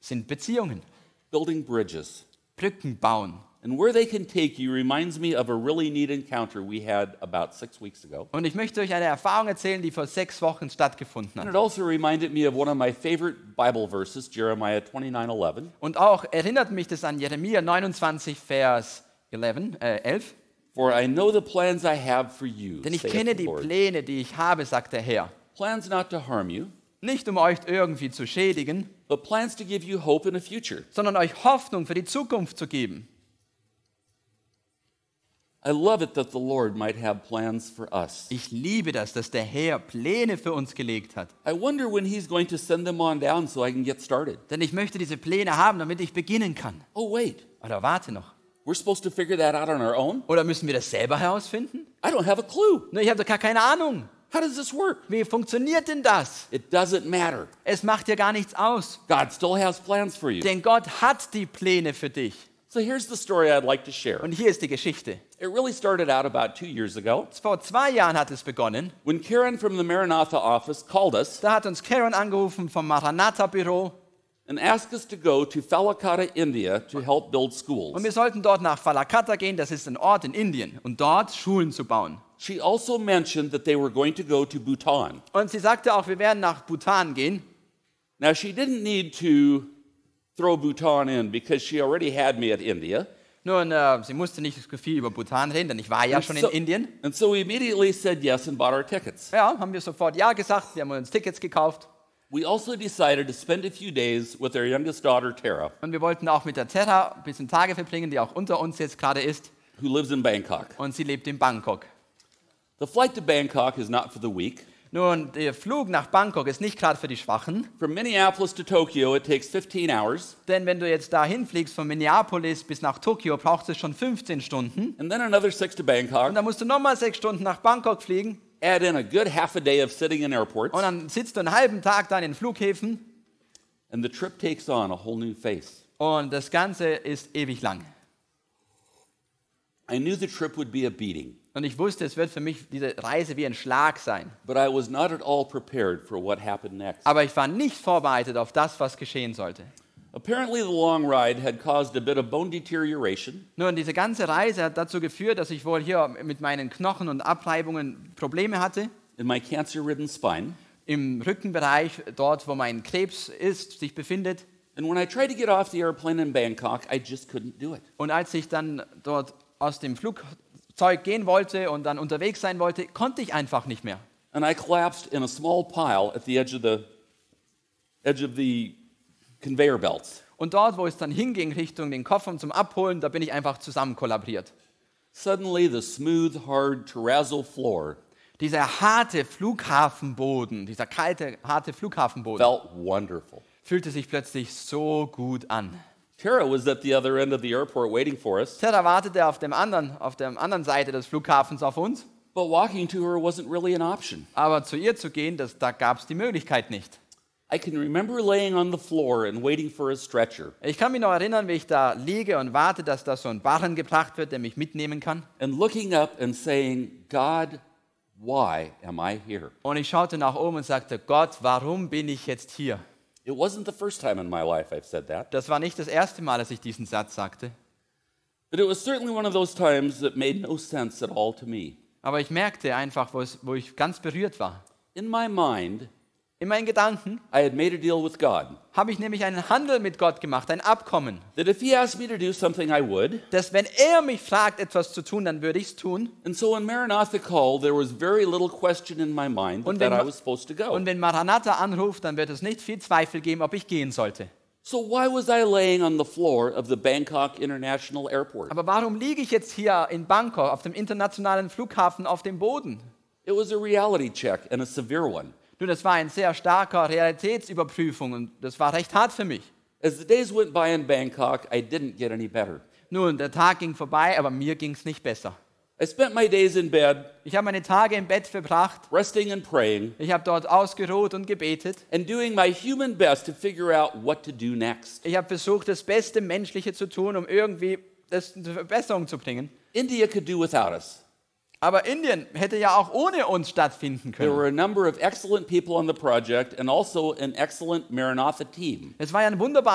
sind Beziehungen, building bridges. Brücken bauen. And where they can take you reminds me of a really neat encounter we had about 6 weeks ago. Und ich möchte euch eine Erfahrung erzählen, die vor 6 Wochen stattgefunden And hat. it also reminded me of one of my favorite Bible verses, Jeremiah 29:11. Und auch erinnert mich das an Jeremia 29, Vers 11. For I know the plans I have for you, Denn ich saith kenne the die Lord. Pläne, die ich habe, sagt der Herr. Plans not to harm you, Nicht um euch irgendwie zu schädigen, but plans to give you hope in a future. sondern euch Hoffnung für die Zukunft zu geben. I love it that the Lord might have plans for us. Ich liebe das, dass der Herr Pläne für uns gelegt hat. I wonder when he's going to send them on down so I can get started. Denn ich möchte diese Pläne haben, damit ich beginnen kann. Oh, wait. Oder warte noch. We're supposed to figure that out on our own? Oder müssen wir das selber herausfinden? I don't have a clue. Nur ich habe doch gar keine Ahnung. How does this work? Wie funktioniert denn das? It doesn't matter. Es macht ja gar nichts aus. God still has plans for you. Denn Gott hat die Pläne für dich. So here's the story I'd like to share. Und hier ist die Geschichte. It really started out about 2 years ago Vor 2 Jahren hat es begonnen. when Karen from the Maranatha office called us Da hat uns Karen angerufen vom Maranatha-Büro. and asked us to go to Falakata, India to help build Und schools. wir sollten dort nach Falakata gehen, das ist ein Ort in Indien, und dort Schulen zu bauen. She also mentioned that they were going to go to Bhutan. Und sie sagte auch, wir werden nach Bhutan gehen. Now, she didn't need to throw Bhutan in because she already had me at India. Nun, sie musste nicht so viel über Bhutan reden, denn ich war ja schon in Indien. And so we immediately said yes and bought our tickets. Ja, haben wir sofort ja gesagt, wir haben uns Tickets gekauft. We also decided to spend a few days with our youngest daughter, Tara, Und wir wollten auch mit der Terra ein bisschen Tage verbringen, die auch unter uns jetzt gerade ist. who lives in Bangkok. Und sie lebt in Bangkok. The flight to Bangkok is not for the weak. Nun, der Flug nach Bangkok ist nicht gerade für die Schwachen. From Minneapolis to Tokyo, it takes 15 hours, Denn wenn du jetzt dahin fliegst von Minneapolis bis nach Tokio, brauchst du schon 15 Stunden. and then another 6 to Und Bangkok. dann musst du nochmal 6 Stunden nach Bangkok fliegen. Add in a good half a day of sitting in airports, Und dann sitzt du einen halben Tag da in den Flughäfen. and the trip takes on a whole new face. Und das Ganze ist ewig lang. I knew the trip would be a beating, Und ich wusste, es wird für mich diese Reise wie ein Schlag sein. but I was not at all prepared for what happened next. Aber ich war nicht vorbereitet auf das, was geschehen sollte. Apparently, the long ride had caused a bit of bone deterioration, Nun, diese ganze Reise hat dazu geführt, dass ich wohl hier mit meinen Knochen und Abreibungen Probleme hatte. in my cancer-ridden spine. Im Rückenbereich, dort wo mein Krebs ist, sich befindet. And when I tried to get off the airplane in Bangkok, I just couldn't do it. Und als ich dann dort aus dem Flugzeug gehen wollte und dann unterwegs sein wollte, konnte ich einfach nicht mehr. And I collapsed in a small pile at the edge of the conveyor belts. Und dort, wo es dann hinging, Richtung den Koffer zum Abholen, da bin ich einfach zusammen kollabiert. Suddenly, the smooth, hard terrazzo floor Dieser harte Flughafenboden, dieser kalte, harte Flughafenboden, felt wonderful. fühlte sich plötzlich so gut an. Tara was at the other end of the airport waiting for us, Terra wartete auf der anderen Seite des Flughafens auf uns, but walking to her wasn't really an option. aber zu ihr zu gehen, da gab es die Möglichkeit nicht. I can remember laying on the floor and waiting for a stretcher Ich kann mich noch erinnern, wie ich da liege und warte, dass da so ein Barren gebracht wird, der mich mitnehmen kann. and looking up and saying, God, why am I here? Und ich schaute nach oben und sagte, Gott, warum bin ich jetzt hier? It wasn't the first time in my life I've said that, Das war nicht das erste Mal, dass ich diesen Satz sagte. but it was certainly one of those times that made no sense at all to me. Aber ich merkte einfach, wo ich ganz berührt war. In my mind, In meinen Gedanken I had made a deal with God habe ich nämlich einen Handel mit Gott gemacht, ein Abkommen, that if He asked me to do something, I would. dass wenn er mich fragt, etwas zu tun, dann würde ich es tun. And so when Maranatha called, there was very little question in my mind Und that wenn I Ma- was supposed to go. Und wenn Maranatha anruft, dann wird es nicht viel Zweifel geben, ob ich gehen sollte. So why was I laying on the floor of the Bangkok International Airport? Aber warum liege ich jetzt hier in Bangkok auf dem internationalen Flughafen auf dem Boden? It was a reality check and a severe one. Nun, das war ein sehr starker Realitätsüberprüfung und das war recht hart für mich. As the days went by in Bangkok, I didn't get any better. Nun, der Tag ging vorbei, aber mir ging es nicht besser. I spent my days in bed, Ich habe meine Tage im Bett verbracht, resting and praying, ich habe dort ausgeruht und gebetet. and doing my human best to figure out what to do next. Ich habe versucht, das beste Menschliche zu tun, um irgendwie das eine Verbesserung zu bringen. India could do without us. Aber Indien hätte ja auch ohne uns stattfinden There können. were a number of excellent people on the project and also an excellent Maranatha team. Es war ja ein wunderbarer